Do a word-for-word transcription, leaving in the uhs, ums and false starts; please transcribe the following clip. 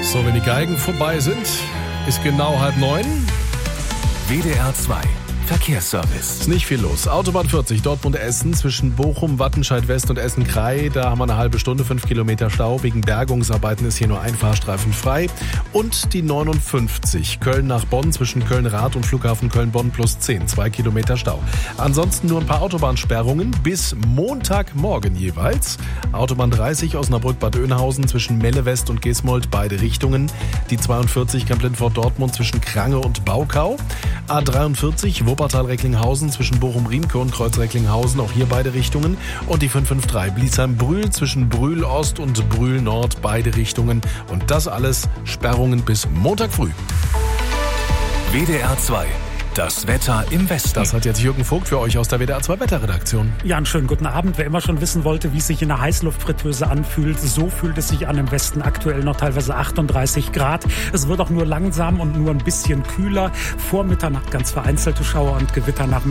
So, wenn die Geigen vorbei sind, ist genau halb neun. W D R zwei Verkehrsservice. Ist nicht viel los. Autobahn vierzig, Dortmund-Essen, zwischen Bochum, Wattenscheid-West und Essen-Krei. Da haben wir eine halbe Stunde, fünf Kilometer Stau. Wegen Bergungsarbeiten ist hier nur ein Fahrstreifen frei. Und die neunundfünfzig, Köln nach Bonn, zwischen Köln-Rath und Flughafen Köln-Bonn plus zehn, zwei Kilometer Stau. Ansonsten nur ein paar Autobahnsperrungen bis Montagmorgen jeweils. Autobahn dreißig, Osnabrück-Bad Oeynhausen, zwischen Melle-West und Gesmold, beide Richtungen. Die zweiundvierzig, Kamp-Lindfort-Dortmund, zwischen Krange und Baukau. A dreiundvierzig, Wuppertal-Recklinghausen, zwischen Bochum-Riemke und Kreuz-Recklinghausen, auch hier beide Richtungen. Und die fünf fünf drei, Bliesheim-Brühl, zwischen Brühl-Ost und Brühl-Nord, beide Richtungen. Und das alles Sperrungen bis Montag früh. W D R zwei, das Wetter im Westen. Das hat jetzt Jürgen Vogt für euch aus der W D R zwei Wetterredaktion. Ja, einen schönen guten Abend. Wer immer schon wissen wollte, wie es sich in einer Heißluftfritteuse anfühlt, so fühlt es sich an im Westen. Aktuell noch teilweise achtunddreißig Grad. Es wird auch nur langsam und nur ein bisschen kühler. Vor Mitternacht ganz vereinzelte Schauer und Gewitter nach